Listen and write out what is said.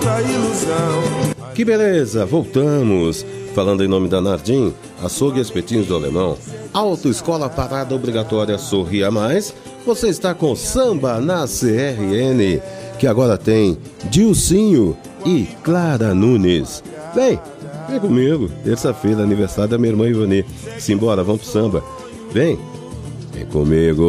outra ilusão. Que beleza, voltamos. Falando em nome da Nardim, Açougue e Espetinhos do Alemão, Autoescola Parada Obrigatória Sorria Mais, você está com Samba na CRN, que agora tem Dilcinho e Clara Nunes. Vem comigo, terça-feira, aniversário da minha irmã Ivani. Simbora, vamos pro samba. Vem comigo.